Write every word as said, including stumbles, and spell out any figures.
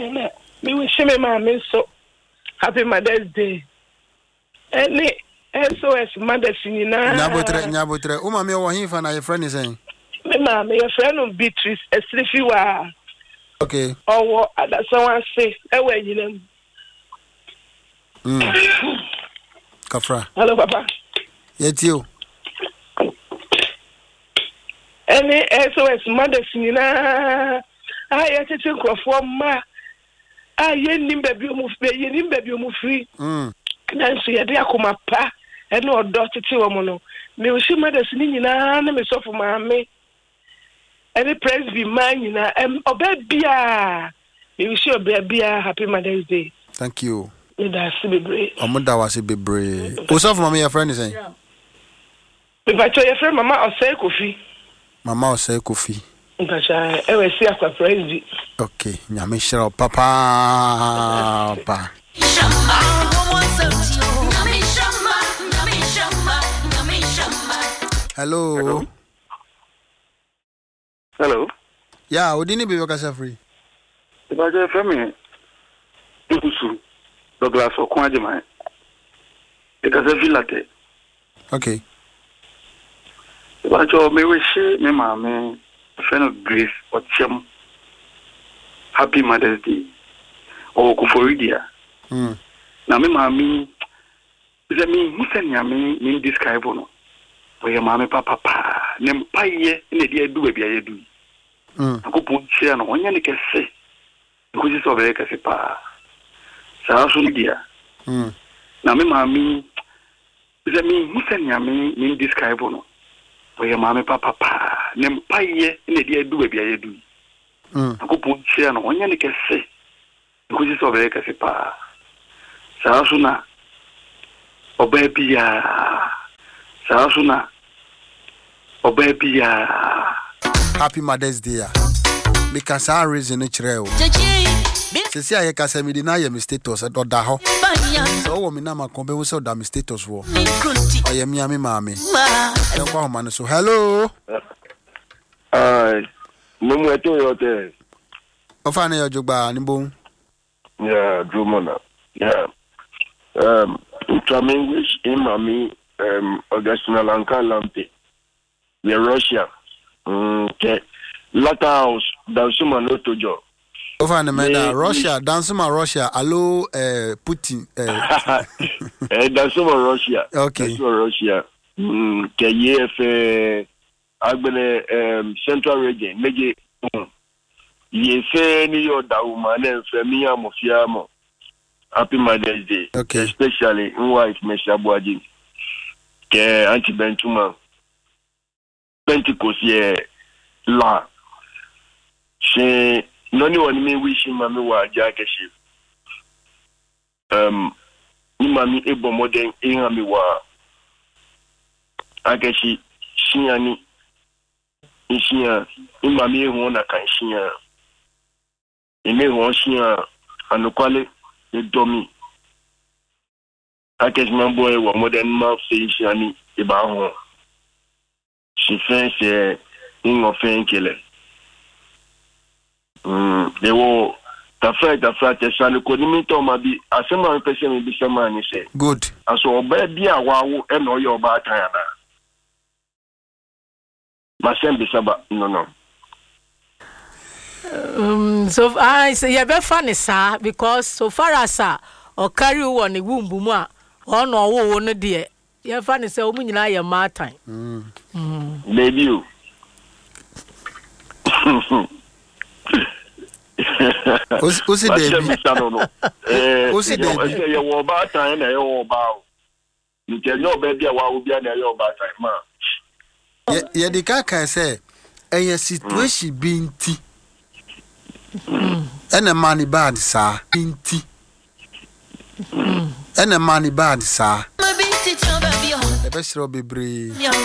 Me wish me mama so happy Mother's Day. Any S O S Mother's Day na. Nyabotre nyabotre. O mama wo hin fa na your friend is saying. Me mama your friend on Beatrice Eslifi wa. Okay. Oh, that's someone say e wa yinam. Mm. Kafra. Hello papa. Yetio. Any S O S Mother's Day na. Ah, yes, it's a crop ma. Ah, ye nimbe bi omu free, ye nimbe bi omu free. Mm. Nanso ye de akoma pa, e no odo tete wo mo no. Me o shi Mother's ni nyina na me sofo maame. Any praise be man nyina, em oba bia. Me wish you oba bia happy Mother's Day. Thank you. Me da si bebre. Omoda wase bebre. O sofo mama your friend is saying. Me ba cho your friend mama Osei Kofi. Mama Osei Kofi. Ngacha e we si akwa praise. Okay, nyame shira papa pa. Hello. Hello. Hello. Yeah, odini be yoka free. If I just me Ibusu Douglas Okwanjema. It is a village. Okay. If I just me wish me mama friend of Grace Ochiem happy Mother's Day. Or Kuforidia. Mm. Na me mama is a me who send me me describe no. For your mama papa pa. Nem paye in the dia do baby I do. Mm. Akopon chia no onya ne kese. Because so be kese pa. Sa so dia. Mm. Na me mama is a me who send me me describe no. For your mama papa pa. Nem paye in the dia do baby I do. Mm. Akopon chia no onya ne kese. Because so be kese pa. Sa so na oba bia. Sa so na oba bia. Happy Mother's Day. Because I reason it chire. Se se aye kasa me di na ye me status do da ho. So wo me na ma kon be wo so da me status wo. Oye mi ami maami. E kwa ho so hello. Ai. Mumu eto yote. Ofa na yo jogba ni bo. Yeah, Drumona. Yeah. Um, to English in mami um Augustina Lanka Lampe. We Russia. Okay. Latter house, Dansuma no tojo. Over the man, Russia, Dansuma Russia, hello, uh, Putin. Uh, eh, Dansuma Russia. Okay. Dansuma Russia. Hmm. Ke ye fe agbene um Central Region. Meje. Ye fe ni yo da umane fe mi amofia mo. Happy Mother's Day. Okay. Especially in wife Mesha Boaji. Ke anti Bentuma. Pentecost ye la. She noni wani me wish mami wa jakeshi. Um ni mami ebo modern ingami wa akeshi shiani ishia ni mami ehun na kan shia. Ime won shia anukwale e domi. Akeshi mambo e wa modern ma fe shiani e ba ho. She thinks uh, in of killer. Um, they will the fact the fact is that the coordinator might be a similar person will be someone you say. Good. As so baby a wow and all your bad time. My son be saba no no. Um so I say you be funny sir because so far as sir or carry one the womb buma or no wo no there. You funny say o nyina ye ma time. Mm. Mm. Baby you. Osi baby. Eh, Osi baby. Say you wo bad time na you wo ba. You tell no baby a wa wo bia na you bad time ma. Ye ye di ka kan say eye situation bi nti. Ene mani bad sa nti. Ene mani bad sa. Ebe shiro bebre.